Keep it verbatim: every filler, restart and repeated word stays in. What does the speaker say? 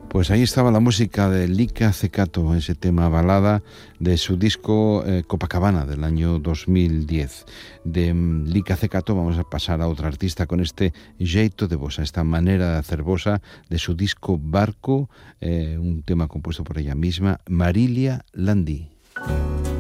Pues ahí estaba la música de Lica Ceccato, ese tema balada de su disco eh, Copacabana del año dos mil diez. De um, Lica Ceccato vamos a pasar a otra artista con este jeito de bossa, esta manera de hacer bossa de su disco Barco, eh, un tema compuesto por ella misma, Marilia Landi.